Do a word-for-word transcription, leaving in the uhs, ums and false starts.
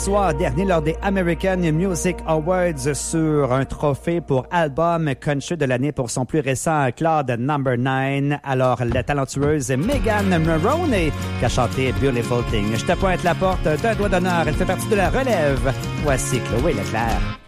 Soir dernier lors des American Music Awards sur un trophée pour album country de l'année pour son plus récent Claude Number nine. Alors, la talentueuse Megan Maroney qui a chanté Beautiful Thing. Je te pointe la porte d'un doigt d'honneur. Elle fait partie de la relève. Voici Chloé Leclerc.